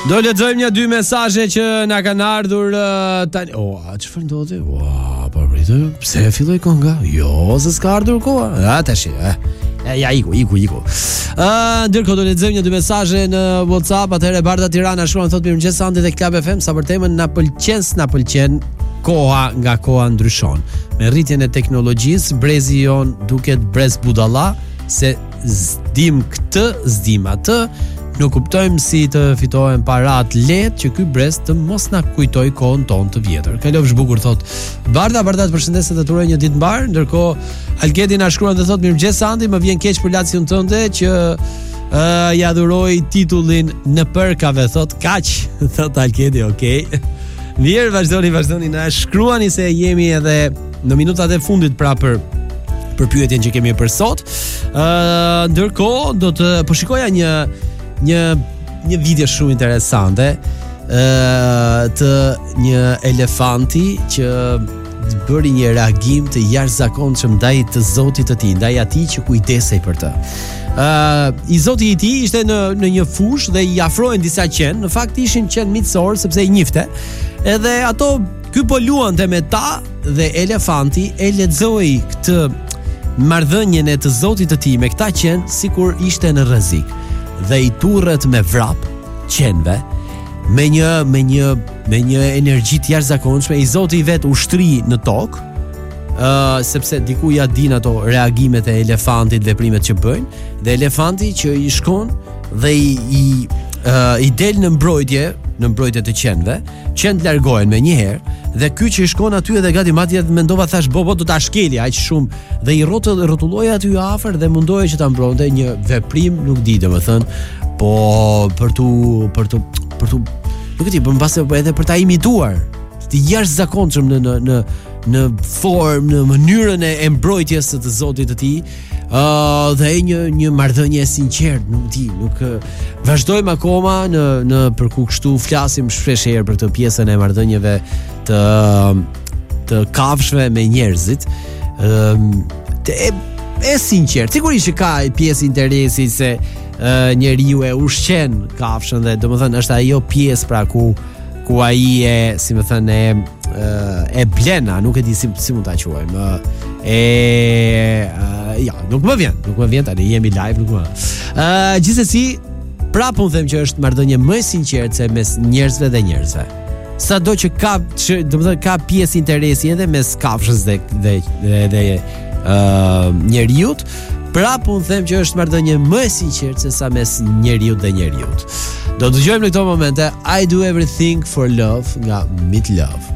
Do lexojmë një dy mesazhe që na kanë ardhur tani. Çfarë ndodhi? Po pritë, pse filloi kënga? Jo, se s'ka ardhur koha. Tash. Ja iku. Ndërkohë do lexojmë një dy mesazhe në WhatsApp. Atëherë Barda Tirana shkruan thotë mirëmëngjes Andi dhe Club FM, sa për temën na pëlqen koha nga koha ndryshon. Me rritjen e teknologjisë, brezi jon duket brez budalla, se zdim këtë, zdim atë. Nuk kuptojmë si të fitohen parat lehtë që ky brez të mos na kujtoj kohën tonë të vjetër. Kalofsh bukur thot. Barda të përshëndes dhe të uroj një ditë mbar. Ndërkohë Algedi na shkruan dhe thot mirëmëngjes Andi, më vjen keq për Lacion tënde që ja dhuroj titullin në përkave, thot kaq, thot Algedi, okay. Mirë, vazhdoni na shkruani se jemi edhe në minutat e fundit pra për pyetjen që kemi për sot. Ndërkohë do të shikoja një video shumë interesante të një elefanti që bëri një reagim të jashtëzakonshëm ndaj të zotit të tij, ndaj atij që kujdesej për të. I zoti i tij ishte në një fushë dhe i afrohen disa qenë, në fakt ishin qenë miqësor sepse i njifte. Edhe ato ky po luante me ta dhe elefanti e lexoi këtë marrëdhënien e të zotit të tij me këta qenë sikur ishte në rrezik. Dhe i turret me vrap qenve me një energji të jashtëzakonshme. I zoti i vet ushtri në tokë, sepse diku ja din ato reagimet e elefantit, veprimet që bëjnë, dhe elefanti që i shkon dhe i del në mbrojtje të qenve, qenë largohen me njëherë, dhe ky që i shkon aty edhe gati madje mendova thash bobo do ta shkeli aq shumë, dhe i rrotulloi aty afër dhe mundohej që ta mbronte një veprim, nuk di domethënë, po për tu nuk e di, por mbase edhe për ta imituar të jashtëzakonshëm në formë, në mënyrën e mbrojtjes së të zotit të tij. Dhe një marrëdhënie e sinqertë, nuk di, nuk vazhdojmë akoma në përku kështu flasim shpesh herë për këtë pjesën e marrëdhënieve të kafshëve me njerëzit. E sinqert, sigurisht që ka pjesë interesi se njeriu e ushqen kafshën dhe domethënë është ajo pjesë pra ku ai si më thënë e blena, nuk e di si mund ta quajmë. Nuk më vjen tani jemi live, nuk më. Gjithsesi, prapë unë them që është marrëdhënie më e sinqertë se mes njerëzve dhe njerëzve. Sado që domethënë ka pjesë interesi edhe mes kafshës dhe njeriut, prapë unë them që është marrëdhënie më e sinqertë se sa mes njeriut dhe njeriut. Do të dëgjojmë në këto momente I Do Everything for Love nga Meat Love.